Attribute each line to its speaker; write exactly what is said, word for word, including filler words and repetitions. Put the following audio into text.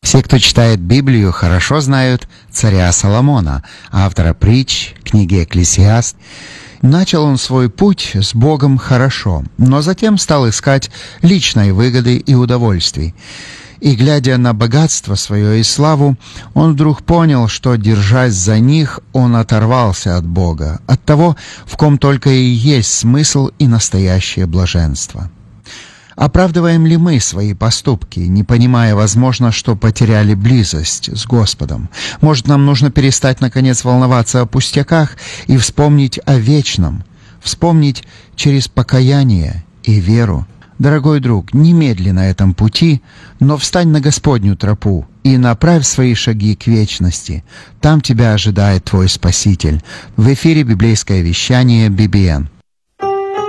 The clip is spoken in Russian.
Speaker 1: Все, кто читает Библию, хорошо знают царя Соломона, автора притч, книги «Экклесиаст». Начал он свой путь с Богом хорошо, но затем стал искать личной выгоды и удовольствий. И, глядя на богатство свое и славу, он вдруг понял, что, держась за них, он оторвался от Бога, от того, в ком только и есть смысл и настоящее блаженство. Оправдываем ли мы свои поступки, не понимая, возможно, что потеряли близость с Господом? Может, нам нужно перестать, наконец, волноваться о пустяках и вспомнить о вечном, вспомнить через покаяние и веру? Дорогой друг, не медли на этом пути, но встань на Господню тропу и направь свои шаги к вечности. Там тебя ожидает твой Спаситель. В эфире библейское вещание би би эн.